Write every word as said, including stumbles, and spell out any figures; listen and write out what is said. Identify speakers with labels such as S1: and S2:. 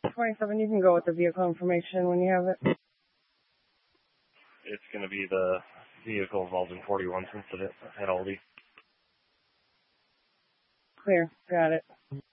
S1: twenty-seven, you can go with the vehicle information when you have it.
S2: It's going to be the vehicle involved in forty-one incident at Aldi.
S1: Clear. Got it.